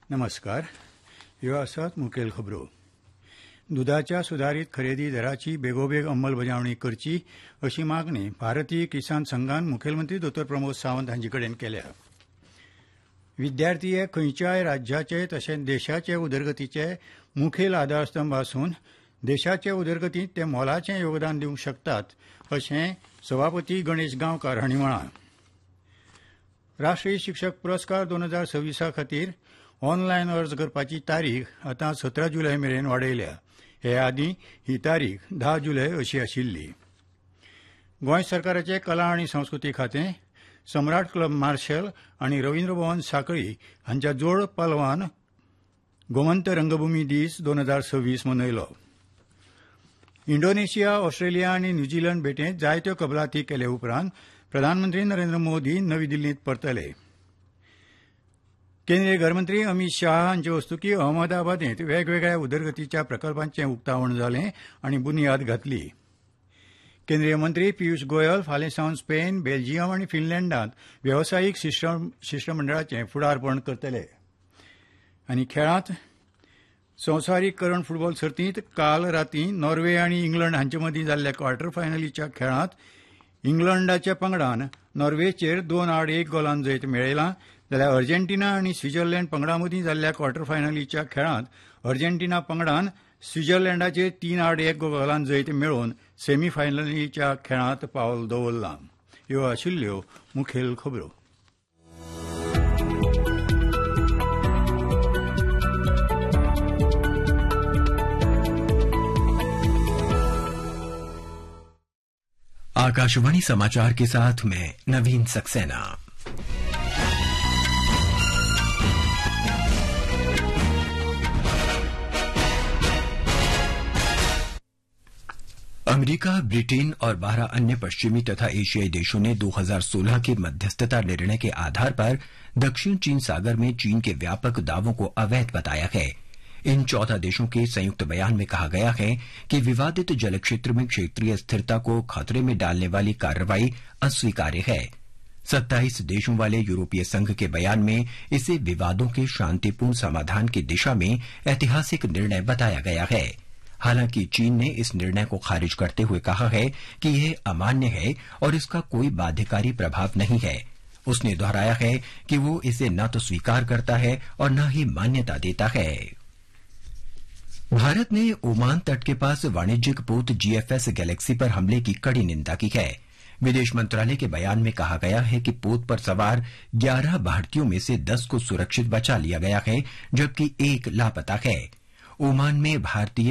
नमस्कार. ह्यो आसात मुखेल खबरो. दुधाच्या सुधारीत खरेदी दराची बेगोबेग अंमलबजावणी करची अशी मागणी भारतीय किसान संघान मुखेलमंत्री डॉ. प्रमोद सावंत हांचे कडेन केल्या. विद्यार्थी हे खंयच्याय राज्याचे तशेंच देशाचे उदरगतीचे मुखेल आधारस्तंभ आसून देशाचे उदरगतीत ते मोलाचें योगदान दिवंक शकतात अशें सभापती गणेश गांवकार हांणी म्हळां. राष्ट्रीय शिक्षक पुरस्कार 2026 खातीर ऑनलायन अर्ज करपाची तारीख आतां 17 जुलय मेरेन वाडयल्या. हे आदीं ही तारीख 10 जुलय अशी आशिल्ली. गोंय सरकाराचे कला आनी संस्कृती खातें सम्राट क्लब मार्शल आनी रवींद्र भवन सांखळी हांच्या जोड पालवान गोमंत रंगभूमी दीस 2026 मनयलो. इंडोनेशिया, ऑस्ट्रेलिया आनी न्यूझीलंड भेटेंत जायत्यो कबलाती केले उपरांत प्रधानमंत्री नरेंद्र मोदी नवी दिल्लींत परतले. केंद्रीय घरमंत्री अमित शाह हांचे हस्तुकीं अहमदाबादेंत वेगवेगळ्या उदरगतीच्या प्रकल्पांचें उक्तावण जालें आनी बुनयाद घातली. केंद्रीय मंत्री पियूष गोयल फाल्यां सावन स्पेन, बेल्जियम आनी फिनलँडांत वेवसायीक शिश्टमंडळाचें फुडारपण करतले. आनी खेळांत संवसारीकरण फुटबॉल सर्तींत काल रातीं नॉर्वे आनी इंग्लंड हांचे मदीं जाल्ल्या क्वॉर्टर फायनलीच्या खेळांत इंग्लंडाच्या पंगडान नॉर्वेचेर 2-1 गोलान जैत मेळयलां, जाल्यार अर्जेंटिना आनी स्वित्झर्लंड पंगडा मदीं जाल्ल्या क्वॉर्टर फायनलीच्या खेळांत अर्जेंटिना पंगडान स्वित्झर्लंडाचेर 3-1 गोलान जैत मेळोवन सेमीफायनलीच्या खेळांत पावल दवरलां. ह्यो आशिल्ल्यो मुखेल खबरो. आकाशवाणी समाचार के साथ मैं नवीन सक्सेना. अमेरिका, ब्रिटेन और 12 अन्य पश्चिमी तथा एशियाई देशों ने 2016 के मध्यस्थता निर्णय के आधार पर दक्षिण चीन सागर में चीन के व्यापक दावों को अवैध बताया है. इन 14 देशों के संयुक्त बयान में कहा गया है कि विवादित जल क्षेत्र में क्षेत्रीय स्थिरता को खतरे में डालने वाली कार्रवाई अस्वीकार्य है. 27 देशों वाले यूरोपीय संघ के बयान में इसे विवादों के शांतिपूर्ण समाधान की दिशा में ऐतिहासिक निर्णय बताया गया है. हालांकि चीन ने इस निर्णय को खारिज करते हुए कहा है कि यह अमान्य है और इसका कोई बाध्यकारी प्रभाव नहीं है. उसने दोहराया है कि वो इसे न तो स्वीकार करता है और न ही मान्यता देता है. भारत ने ओमान तट के पास वाणिज्यिक पोत जीएफएस गैलेक्सी पर हमले की कड़ी निंदा की है. विदेश मंत्रालय के बयान में कहा गया है कि पोत पर सवार 11 भारतीयों में से 10 को सुरक्षित बचा लिया गया है, जबकि एक लापता है. ओमान में भारतीय